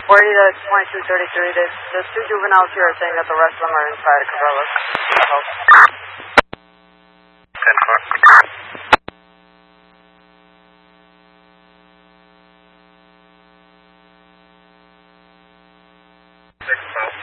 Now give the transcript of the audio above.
40 to 2233. The two juveniles here are saying that the rest of them are inside Cabela's. Ten four. Six, 12.